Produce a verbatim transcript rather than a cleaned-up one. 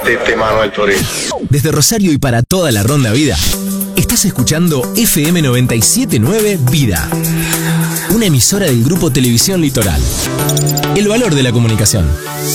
Este Manuel Torres. Desde Rosario y para toda la Ronda Vida, estás escuchando F M noventa y siete punto nueve Vida, una emisora del Grupo Televisión Litoral. El valor de la comunicación.